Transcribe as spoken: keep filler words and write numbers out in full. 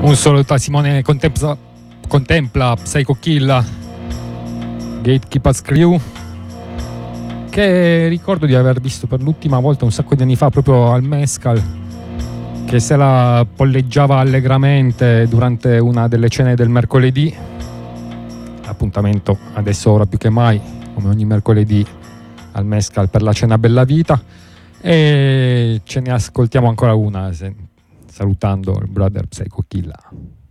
Un saluto a Simone Contempla, contempla Psycho Kill, Gatekeeper's Crew, che ricordo di aver visto per l'ultima volta un sacco di anni fa proprio al Mescal, che se la polleggiava allegramente durante una delle cene del mercoledì. Appuntamento adesso ora più che mai, come ogni mercoledì, al Mescal per la cena Bella Vita, e ce ne ascoltiamo ancora una salutando il brother Psycho Kill.